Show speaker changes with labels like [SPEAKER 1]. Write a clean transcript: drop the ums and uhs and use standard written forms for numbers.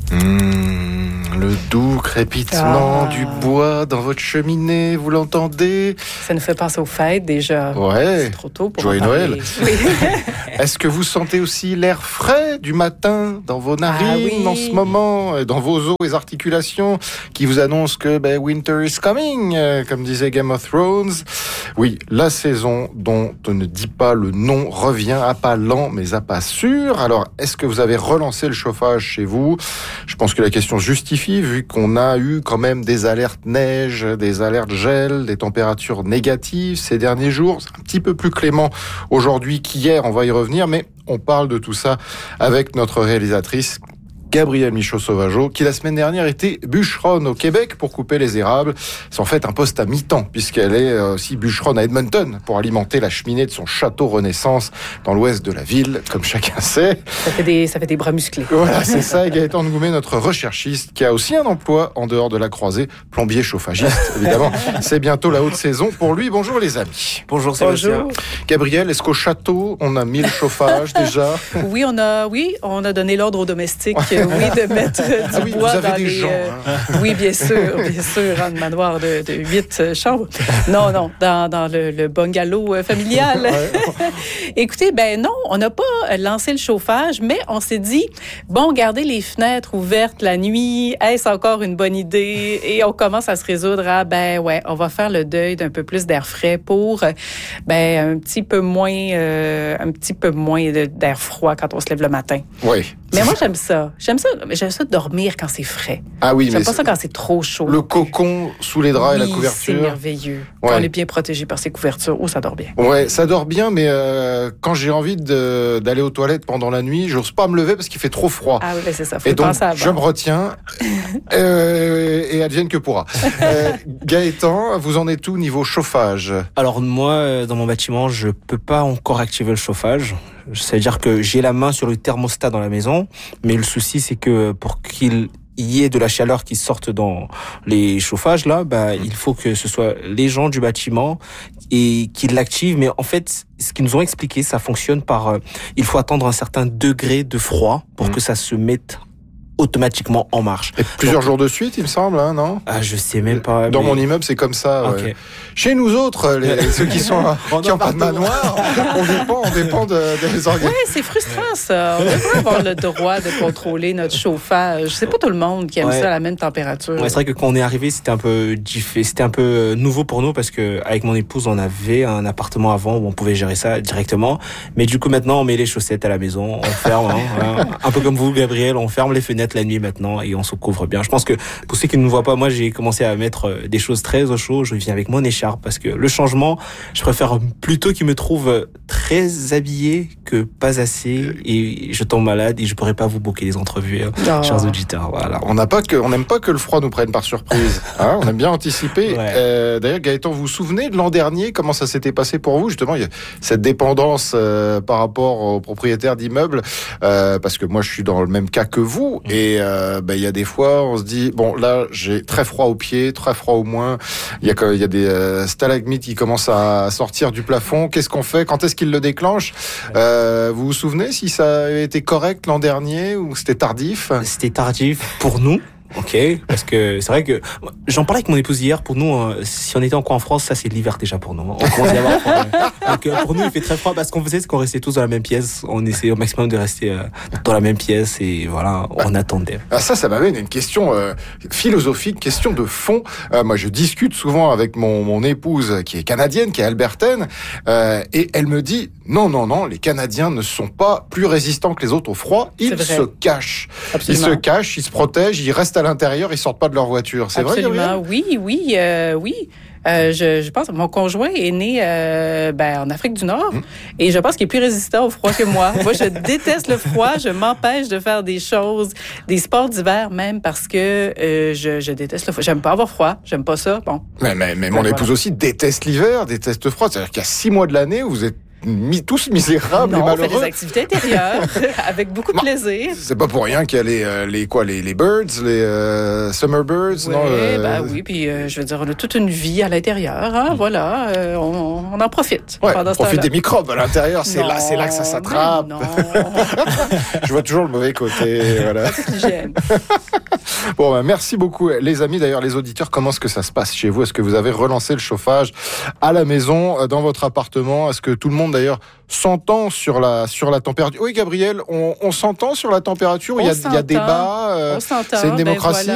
[SPEAKER 1] Le doux crépitement du bois dans votre cheminée, vous l'entendez?
[SPEAKER 2] Ça nous fait penser aux fêtes déjà.
[SPEAKER 1] Ouais.
[SPEAKER 2] C'est trop tôt pour
[SPEAKER 1] Joyeux Noël.
[SPEAKER 2] Oui.
[SPEAKER 1] Est-ce que vous sentez aussi l'air frais du matin dans vos narines en ce moment, dans vos os et articulations, qui vous annonce que winter is coming, comme disait Game of Thrones? Oui, la saison dont on ne dit pas le nom revient à pas lent, mais à pas sûr. Alors, est-ce que vous avez relancé le chauffage chez vous? Je pense que la question justifie, vu qu'on a eu quand même des alertes neige, des alertes gel, des températures négatives ces derniers jours. C'est un petit peu plus clément aujourd'hui qu'hier, on va y revenir, mais on parle de tout ça avec notre réalisatrice Gabrielle Michaud-Sauvageau, qui la semaine dernière était bûcheronne au Québec pour couper les érables. C'est en fait un poste à mi-temps, puisqu'elle est aussi bûcheronne à Edmonton pour alimenter la cheminée de son château Renaissance dans l'ouest de la ville, comme chacun sait.
[SPEAKER 2] Ça fait des bras musclés.
[SPEAKER 1] Voilà, c'est ça. Et Gaëtan Ngoumet, notre recherchiste, qui a aussi un emploi en dehors de la croisée, plombier chauffagiste, évidemment. C'est bientôt la haute saison pour lui. Bonjour les amis.
[SPEAKER 3] Bonjour Sébastien.
[SPEAKER 2] Bonjour.
[SPEAKER 1] Gabriel, est-ce qu'au château, on a mis le chauffage déjà?
[SPEAKER 2] Oui, on a donné l'ordre aux domestiques de mettre du bois
[SPEAKER 1] vous avez
[SPEAKER 2] dans
[SPEAKER 1] des
[SPEAKER 2] les...
[SPEAKER 1] gens,
[SPEAKER 2] Oui, bien sûr, un manoir de 8 chambres. Non, dans le bungalow familial.
[SPEAKER 1] Ouais.
[SPEAKER 2] Écoutez, non, on n'a pas lancé le chauffage, mais on s'est dit, garder les fenêtres ouvertes la nuit, est-ce encore une bonne idée? Et on commence à se résoudre à, on va faire le deuil d'un peu plus d'air frais pour, un petit peu moins d'air froid quand on se lève le matin.
[SPEAKER 1] Oui.
[SPEAKER 2] Mais moi, j'aime ça. J'aime ça dormir quand c'est frais.
[SPEAKER 1] Ah oui,
[SPEAKER 2] j'aime pas ça quand c'est trop chaud.
[SPEAKER 1] Le cocon sous les draps et la couverture.
[SPEAKER 2] C'est merveilleux.
[SPEAKER 1] Ouais.
[SPEAKER 2] Quand on est bien protégé par ces couvertures, ça dort bien.
[SPEAKER 1] Ouais, ça dort bien, mais quand j'ai envie d'aller aux toilettes pendant la nuit, j'ose pas me lever parce qu'il fait trop froid.
[SPEAKER 2] Ah oui, c'est ça. Faut
[SPEAKER 1] et donc,
[SPEAKER 2] penser avant.
[SPEAKER 1] je me retiens et advienne que pourra. Gaëtan, vous en êtes où niveau chauffage?
[SPEAKER 3] Alors moi, dans mon bâtiment, je peux pas encore activer le chauffage. C'est-à-dire que j'ai la main sur le thermostat dans la maison, mais le souci, c'est que pour qu'il y ait de la chaleur qui sorte dans les chauffages, là, il faut que ce soit les gens du bâtiment et qui l'activent. Mais en fait, ce qu'ils nous ont expliqué, ça fonctionne par... il faut attendre un certain degré de froid pour que ça se mette automatiquement en marche.
[SPEAKER 1] Et plusieurs jours de suite, il me semble, non?
[SPEAKER 3] Ah, je sais même pas.
[SPEAKER 1] Dans mon immeuble, c'est comme ça.
[SPEAKER 3] Okay.
[SPEAKER 1] Ouais. Chez nous autres, ceux qui sont qui n'ont pas de manoir, on dépend des organes.
[SPEAKER 2] Oui, c'est frustrant ça. On devrait avoir le droit de contrôler notre chauffage. C'est pas tout le monde qui aime ça à la même température.
[SPEAKER 3] Ouais, c'est vrai que quand on est arrivé, c'était un peu nouveau pour nous parce que avec mon épouse, on avait un appartement avant où on pouvait gérer ça directement. Mais du coup, maintenant, on met les chaussettes à la maison, on ferme, un peu comme vous, Gabriel, on ferme les fenêtres la nuit maintenant et on se couvre bien. Je pense que pour ceux qui ne me voient pas, moi j'ai commencé à mettre des choses très au chaud. Je viens avec mon écharpe parce que le changement, je préfère plutôt qu'il me trouve très habillé que pas assez et je tombe malade et je pourrais pas vous booker les entrevues, chers auditeurs. Voilà.
[SPEAKER 1] On n'aime pas que le froid nous prenne par surprise. On aime bien anticiper. Ouais. D'ailleurs, Gaëtan, vous vous souvenez de l'an dernier, comment ça s'était passé pour vous? Justement, il y a cette dépendance par rapport aux propriétaires d'immeubles, parce que moi je suis dans le même cas que vous. Et il y a des fois, on se dit, là, j'ai très froid aux pieds, très froid aux mains. Il y a des stalagmites qui commencent à sortir du plafond. Qu'est-ce qu'on fait? Quand est-ce qu'il le déclenche? Vous vous souvenez si ça a été correct l'an dernier ou c'était tardif?
[SPEAKER 3] C'était tardif pour nous. Ok, parce que c'est vrai que j'en parlais avec mon épouse hier. Pour nous, si on était encore en France, ça c'est l'hiver déjà pour nous. On commence à avoir froid. Donc pour nous, il fait très froid. Parce qu'on faisait, c'est qu'on restait tous dans la même pièce. On essayait au maximum de rester dans la même pièce et voilà, on attendait.
[SPEAKER 1] Ça m'amène à une question philosophique, question de fond. Moi, je discute souvent avec mon épouse qui est canadienne, qui est albertaine, et elle me dit non, les Canadiens ne sont pas plus résistants que les autres au froid. Ils se cachent. Absolument. Ils se cachent, ils se protègent, ils restent à l'intérieur, ils sortent pas de leur voiture. C'est vrai, Gabriel?
[SPEAKER 2] Oui. Je pense que mon conjoint est né en Afrique du Nord et je pense qu'il est plus résistant au froid que moi. Moi, je déteste le froid. Je m'empêche de faire des choses, des sports d'hiver même parce que je déteste le froid. J'aime pas avoir froid. J'aime pas ça. Bon.
[SPEAKER 1] Mais mon épouse aussi déteste l'hiver, déteste le froid. C'est-à-dire qu'il y a 6 mois de l'année où vous êtes tous misérables et
[SPEAKER 2] Non, on fait
[SPEAKER 1] malheureux.
[SPEAKER 2] des activités intérieures avec beaucoup de plaisir.
[SPEAKER 1] C'est pas pour rien qu'il y a les birds, les summer birds,
[SPEAKER 2] Oui,
[SPEAKER 1] non?
[SPEAKER 2] oui, puis je veux dire, on a toute une vie à l'intérieur, hein, voilà, on en profite.
[SPEAKER 1] Ouais,
[SPEAKER 2] pendant
[SPEAKER 1] on
[SPEAKER 2] ce
[SPEAKER 1] profite
[SPEAKER 2] temps-là.
[SPEAKER 1] des microbes à l'intérieur, c'est
[SPEAKER 2] Non,
[SPEAKER 1] là que ça s'attrape.
[SPEAKER 2] mais non.
[SPEAKER 1] Je vois toujours le mauvais côté, voilà.
[SPEAKER 2] L'hygiène.
[SPEAKER 1] Bon, ben, merci beaucoup, les amis. D'ailleurs, les auditeurs, comment est-ce que ça se passe chez vous? Est-ce que vous avez relancé le chauffage à la maison, dans votre appartement? Est-ce que tout le monde, d'ailleurs, s'entend sur la température? Oui, Gabriel, on s'entend sur la température? Il y a débat.
[SPEAKER 2] On s'entend.
[SPEAKER 1] C'est une démocratie.